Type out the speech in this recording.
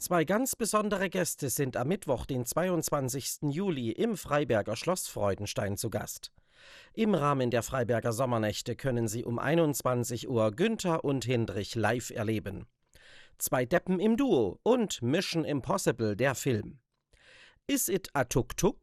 Zwei ganz besondere Gäste sind am Mittwoch, den 22. Juli, im Freiberger Schloss Freudenstein zu Gast. Im Rahmen der Freiberger Sommernächte können Sie um 21 Uhr Günther und Hindrich live erleben. Zwei Deppen im Duo und Mission Impossible, der Film. Is it a Tuk-Tuk?